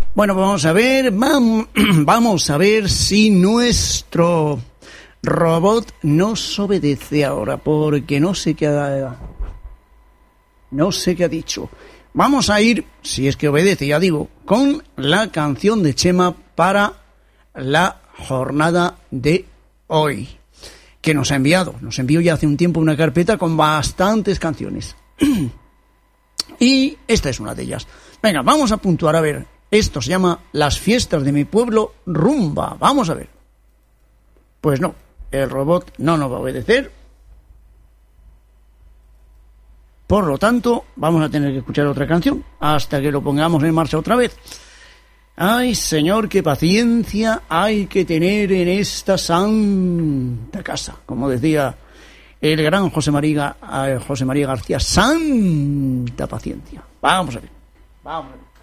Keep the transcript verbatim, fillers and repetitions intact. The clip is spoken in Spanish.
Bueno, vamos a ver, vamos, vamos a ver si nuestro robot nos obedece ahora, porque no sé qué ha, no sé qué ha dicho. Vamos a ir, si es que obedece, ya digo, con la canción de Chema para la jornada de hoy, que nos ha enviado. Nos envió ya hace un tiempo una carpeta con bastantes canciones. Y esta es una de ellas. Venga, vamos a puntuar, a ver. Esto se llama Las fiestas de mi pueblo rumba. Vamos a ver. Pues no, el robot no nos va a obedecer. Por lo tanto, vamos a tener que escuchar otra canción hasta que lo pongamos en marcha otra vez. Ay, señor, qué paciencia hay que tener en esta santa casa. Como decía el gran José María, eh, José María García, santa paciencia. Vamos a ver, vamos a ver.